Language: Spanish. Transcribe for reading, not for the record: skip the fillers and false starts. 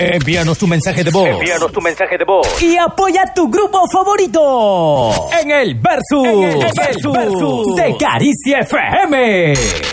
Envíanos tu mensaje de voz. Envíanos tu mensaje de voz. Y apoya tu grupo favorito en el Versus de Caricia FM.